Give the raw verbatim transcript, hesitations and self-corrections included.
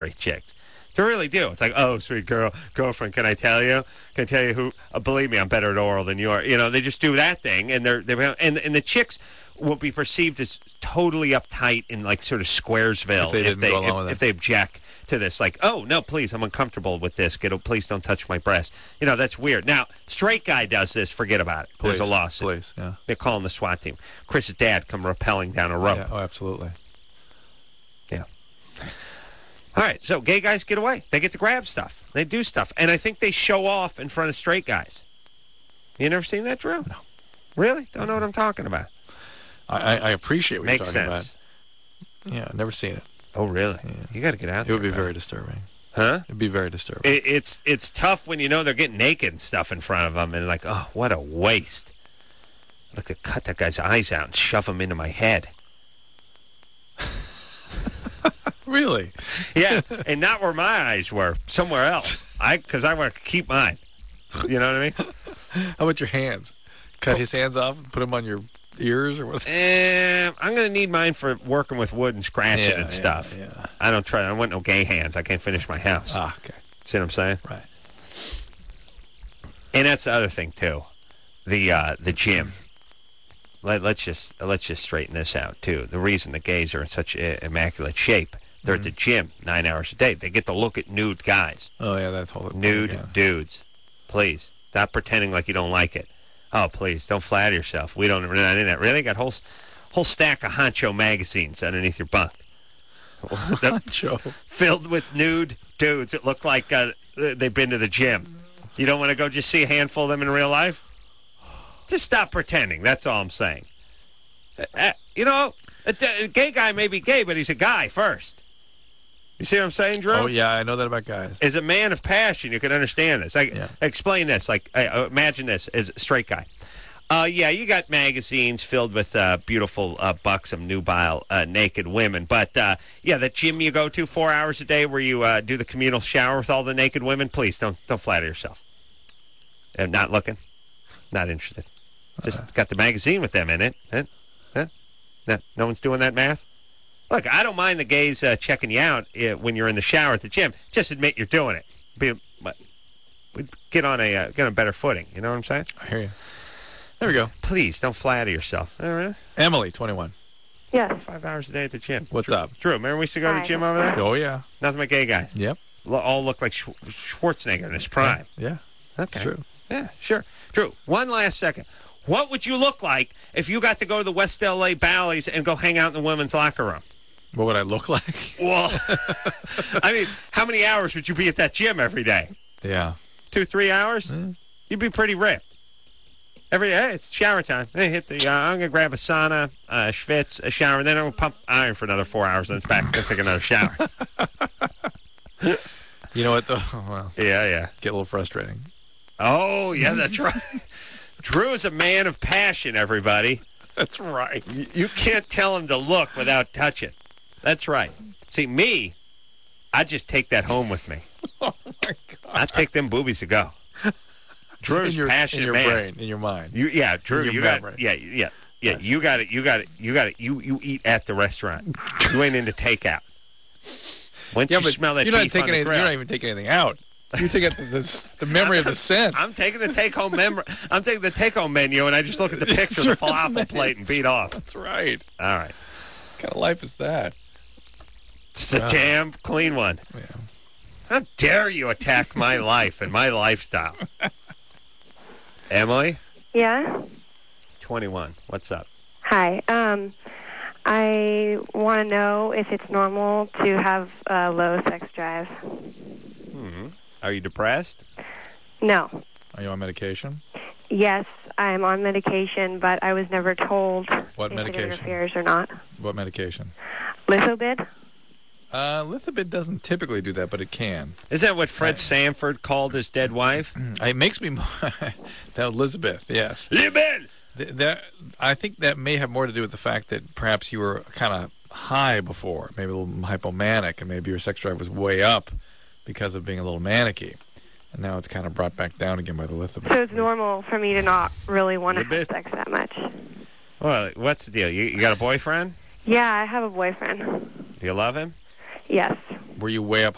chicks. They really do. It's like, oh, sweet girl, girlfriend, can I tell you? Can I tell you who? Uh, believe me, I'm better at oral than you are. You know, they just do that thing, and they're they're and and the chicks will be perceived as totally uptight in like sort of Squaresville if they, if they if, if they it. object to this. Like, oh no, please, I'm uncomfortable with this. Get, please don't touch my breast. You know, that's weird. Now, straight guy does this, forget about it. Please, There's a lawsuit. Please, yeah. They're calling the SWAT team. Chris's dad come rappelling down a rope. Yeah, oh, absolutely. Yeah. All right, so gay guys get away. They get to grab stuff. They do stuff. And I think they show off in front of straight guys. You never seen that, Drew? No. Really? Don't know what I'm talking about. I, I appreciate what Makes you're talking sense. about. Yeah, I've never seen it. Oh, really? Yeah. You got to get out It there. would be man. very disturbing. Huh? It'd be very disturbing. It, it's it's tough when you know they're getting naked and stuff in front of them, and like, oh, what a waste. Look at cut that guy's eyes out and shove them into my head. Really? Yeah, and not where my eyes were, somewhere else. I because I want to keep mine. You know what I mean? How about your hands? Cut his hands off and put them on your ears or what? Eh, I'm going to need mine for working with wood and scratching Yeah, and yeah, stuff. yeah. I don't try. I don't want no gay hands. I can't finish my house. Ah, okay. See what I'm saying? Right. And that's the other thing too, the uh, the gym. Let, let's just let's just straighten this out too. The reason the gays are in such uh, immaculate shape, they're Mm-hmm. at the gym nine hours a day. They get to look at nude guys, Oh, yeah, that's whole nude yeah. dudes. Please stop pretending like you don't like it. Oh, please don't flatter yourself. We don't. We're not in that. Really, got whole whole stack of Honcho magazines underneath your bunk. Joe. Filled with nude dudes that look like uh, they've been to the gym. You don't want to go just see a handful of them in real life? Just stop pretending. That's all I'm saying. Uh, uh, you know, a, a gay guy may be gay, but he's a guy first. You see what I'm saying, Drew? Oh, yeah, I know that about guys. As a man of passion, you can understand this. Like, Yeah. explain this. Like, uh, imagine this as a straight guy. Uh, yeah, you got magazines filled with uh, beautiful, uh, buxom, nubile, uh, naked women. But, uh, yeah, that gym you go to four hours a day where you uh, do the communal shower with all the naked women, please don't don't flatter yourself. I'm not looking. Not interested. Just Uh. got the magazine with them in it. Huh? Huh? No, no one's doing that math? Look, I don't mind the gays uh, checking you out uh, when you're in the shower at the gym. Just admit you're doing it. Be, but we'd get on a uh, get on a better footing. You know what I'm saying? I hear you. There we go. Please don't flatter yourself. All right. Emily, twenty-one. Yes. Five hours a day at the gym. What's Drew, up? Drew, remember we used to go to the Hi. gym over there? Oh, yeah. Nothing but gay guys. Yep. Lo- All look like Sch- Schwarzenegger in his prime. Yeah. Okay. It's true. Yeah, sure. Drew, one last second. What would you look like if you got to go to the West L A Bally's and go hang out in the women's locker room? What would I look like? Well, I mean, how many hours would you be at that gym every day? Yeah. Two, three hours? Mm. You'd be pretty ripped. Every day, hey, it's shower time. Hey, hit the. Uh, I'm gonna grab a sauna, a schwitz, a shower, and then I'm gonna pump iron for another four hours. Then it's back. Then take another shower. You know what, though? Well, Yeah, yeah. get a little frustrating. Oh, yeah, that's right. Drew is a man of passion. Everybody, That's right. you, you can't tell him to look without touching. That's right. See, me, I just take that home with me. Oh, my God. I take them boobies to go. Drew's in your, passionate in your man. brain, in your mind. You, yeah, Drew, your you got, memory. yeah, yeah, yeah. Yes. You got it. You got it. You got it. You you eat at the restaurant. You ain't into takeout. Once Yeah, you but smell that you're not beef taking on the anything, grill, you're not even taking anything out. You take it the, the, the memory of the scent. I'm taking the take home mem- I'm taking the take home menu, and I just look at the picture of the falafel plate and beat off. That's right. All right, What kind of life is that? just a Wow. damn clean one. Yeah. How dare you attack my life and my lifestyle? Emily, Yeah. twenty-one. What's up? Hi. Um, I want to know if it's normal to have a low sex drive. Hmm. Are you depressed? No. Are you on medication? Yes, I'm on medication, but I was never told What if medication? it interferes or not. What medication? Lithobid? Uh, Lithobid doesn't typically do that, but it can. Is that what Fred Sanford called his dead wife? It makes me more... that Elizabeth, yes. Libin! Th- that, I think that may have more to do with the fact that perhaps you were kind of high before, maybe a little hypomanic, and maybe your sex drive was way up because of being a little manicky. And now it's kind of brought back down again by the Lithobid. So it's normal for me to not really want to have Lithobid? sex that much. Well, what's the deal? You, you got a boyfriend? Yeah, I have a boyfriend. Do you love him? Yes. Were you way up